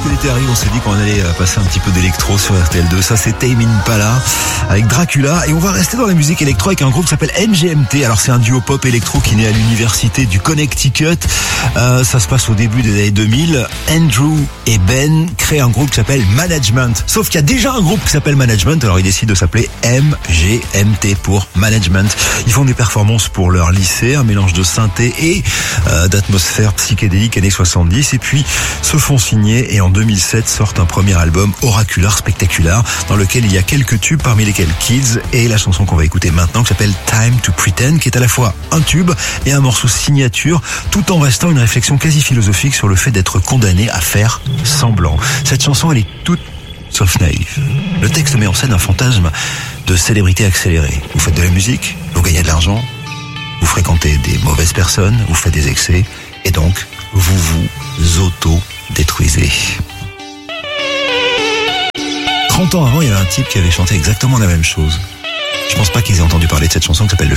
que l'été arrive, on s'est dit qu'on allait passer un petit peu d'électro sur RTL2. Ça, c'est Tame Impala avec Dracula. Et on va rester dans la musique électro avec un groupe qui s'appelle MGMT. Alors, c'est un duo pop électro qui naît à l'université du Connecticut. Ça se passe au début des années 2000. Andrew et Ben créent un groupe qui s'appelle Management. Sauf qu'il y a déjà un groupe qui s'appelle Management. Alors, ils décident de s'appeler MGMT pour Management. Ils font des performances pour leur lycée, un mélange de synthé et d'atmosphère psychédélique années 70. Et puis, se font signer et en 2007 sortent un premier album Oracular Spectacular dans lequel il y a quelques tubes, parmi lesquels Kids et la chanson qu'on va écouter maintenant qui s'appelle Time to Pretend, qui est à la fois un tube et un morceau signature, tout en restant une réflexion quasi philosophique sur le fait d'être condamné à faire semblant. Cette chanson, elle est toute sauf naïve. Le texte met en scène un fantasme de célébrité accélérée. Vous faites de la musique, vous gagnez de l'argent, vous fréquentez des mauvaises personnes, vous faites des excès, et donc vous vous auto-détruisez. 30 ans avant, il y avait un type qui avait chanté exactement la même chose. Je pense pas qu'ils aient entendu parler de cette chanson qui s'appelle Le